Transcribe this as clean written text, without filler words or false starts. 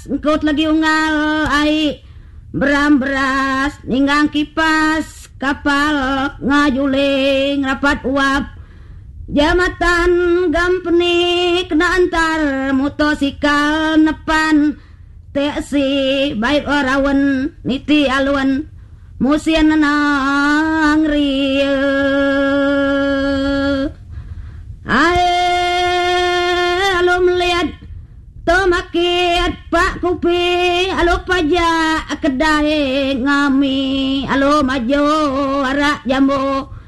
engkot lagi unggal ai beras ninggang kipas kapal ngajuling rapat uap jamatan gampeni kena antar motosikal nepan teksi baik orawan niti aluan musian nang rieu alum liat tomakiat pak kupi alo pajak kedai ngami alo majo arak jambu